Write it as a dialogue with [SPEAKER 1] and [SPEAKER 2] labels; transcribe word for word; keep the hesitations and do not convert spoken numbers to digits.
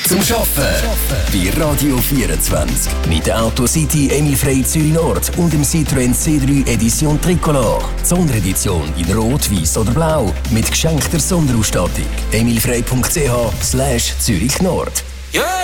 [SPEAKER 1] zum Arbeiten. Bei Radio vierundzwanzig. Mit der Auto City Emil Frey Zürich Nord und dem Citroën C drei Edition Tricolor. Sonderedition in Rot, Weiß oder Blau. Mit geschenkter Sonderausstattung. emilfrey punkt c h slash Zürich Nord.